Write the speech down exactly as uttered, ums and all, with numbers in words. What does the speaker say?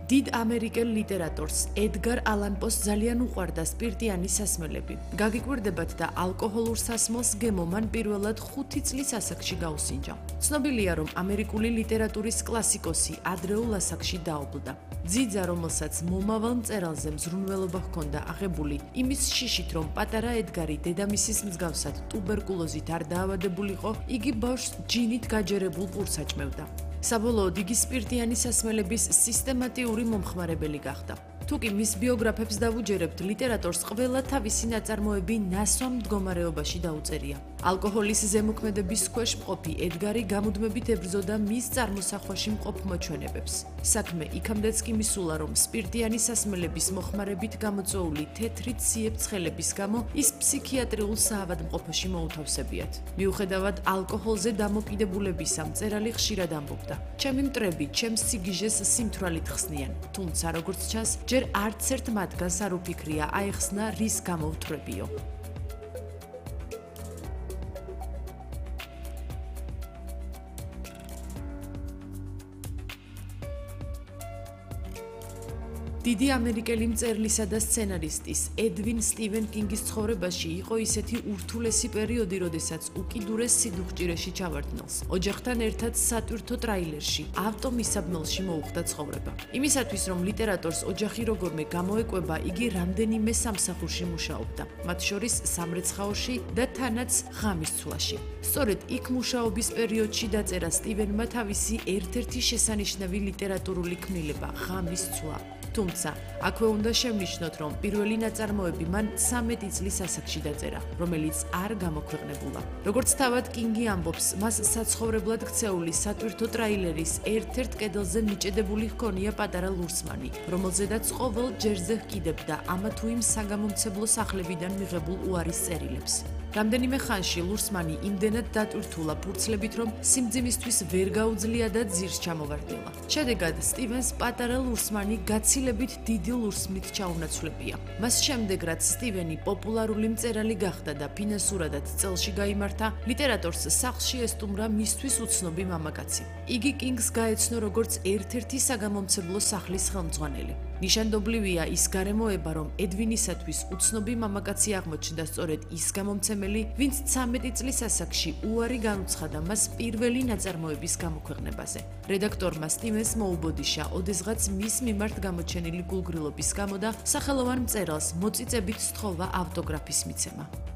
დიდ ამერიკელ ლიტერატორს ედგარ ალან პოს ძალიან უყვარდა სპირტიანი სასმელები. გაგიკვირდებათ და ალკოჰოლურ სასმელს გემო მან პირველად ხუთი წლის ასაკში გაუსინჯა. ცნობილია, რომ ამერიკული ლიტერატურის კლასიკოსი ადრეულ ასაკში დაობლდა. ძიძა, რომელსაც მომავალ მწერალზე მზრუნველობა ჰქონდა აღებული, იმის შიშით, რომ პატარა ედგარი დედამისის მსგავსად ტუბერკულოზით არ დაავადებულიყო, იგი ბავშვს ჯინით გაჯერებულ პურს აჭმევდა. საბოლოოდ იგი სპირტიანი სასმელების სისტემატიური მომხმარებელი გახდა. თუკი მის ბიოგრაფებს დავუჯერებთ, ლიტერატორს ყველა თავისი ნაწარმოები ნასვამ მდგომარეობაში დაუწერია. ალკოჰოლის ზემოქმედების ქვეშ მყოფი ედგარი გამუდმებით ებრძოდა მის წარმოსახვაში მყოფ მოჩვენებებს. საქმე იქამდეც კი მისულა, რომ სპირტიანი სასმელების მოხმარებით გამოწვეული თეთრი ციებ-ცხელების გამო ის ფსიქიატრიულ საავადმყოფოში მოუთავსებიათ. მიუხედავად ალკოჰოლზე დამოკიდებულებისა, მწერალი ხშირად ამბობდა: ჩემი მტრები ჩემს სიგიჟეს სიმთვრალით ხსნიან, თუმცა როგორც ჩანს, ჯერ არც ერთ მათგანს არ უფიქრია აეხსნა რის გამო ვთვრებიო. დიდი ამერიკელი მწერლისა და სცენარისტის ედვინ სტივენ კინგის ცხოვრებაში იყო ისეთი ურთულესი პერიოდი, როდესაც უკიდურეს სიდუხჭირეში ჩავარდნილს ოჯახთან ერთად სატვირთო ტრაილერში ავტომისაბნელში მოუხდა ცხოვრება. იმისათვის, რომ ლიტერატორს ოჯახი როგორმე გამოეკვება, იგი რამდენიმე სამსახურში მუშაობდა, მათ შორის სამრეცხაოში და თანაც ღამის ცვლაში. სწორედ იქ მუშაობის პერიოდში დაწერა სტივენმა თავისი ერთ-ერთი შესანიშნავი ლიტერატურული ქმნილება ღამის ცვლა. თუმცა, აქვე უნდა შევნიშნოთ, რომ პირველი ნაწარმოები მან ცამეტი წლის ასაკში დაწერა, რომელიც არ გამოქვეყნებულა. როგორც თავად კინგი ამბობს, მას საცხოვრებლად ქცეული სატვირთო ტრაილერის ერთ-ერთ კედელზე მიჭედებული ჰქონია პატარა ლურსმანი, რომელზედაც ყოველ ჯერზე ჰკიდებდა ამა თუ იმ საგამომცემლო სახლებიდან მიღებულ უარის წერილებს. რამდენიმე ხანში ლურსმანი იმდენად დატვირთულა ფურცლებით, რომ სიმძიმისთვის ვერ გაუძლია და ძირს ჩამოვარდნილა. შედეგად, სტივენს პატარა ლურსმანი გაცილებით დიდი ლურსმნით ჩაუნაცვლებია. მას შემდეგ, რაც სტივენი პოპულარული მწერალი გახდა და ფინანსურადაც წელში გაიმართა, ლიტერატორს სახლში ესტუმრა მისთვის უცნობი მამაკაცი. იგი კინგს გაეცნო როგორც ერთ-ერთი საგამომცემლო სახლის ხელმძღვანელი. ნიშანდობლივია ის გარემოება, რომ ედვინისათვის უცნობი მამაკაცი აღმოჩნდა სწორედ ის გამომცემელი, ვინც ცამეტი წლის ასაკში უარი განუცხადა მას პირველი ნაწარმოების გამოქვეყნებაზე. რედაქტორმა სტივენს მოუბოდიშა ოდესღაც მის მიმართ გამოჩენილი გულგრილობის გამო და სახელოვან მწერალს მოწიწებით სთხოვა ავტოგრაფის მიცემა.